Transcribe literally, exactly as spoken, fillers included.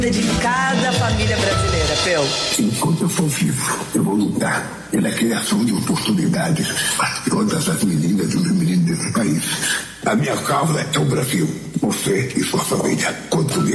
de cada família brasileira, Peu. Enquanto eu for vivo, eu vou lutar pela criação de oportunidades para todas as meninas e os meninos desse país. A minha causa é o Brasil. Você e sua família. Conto comigo.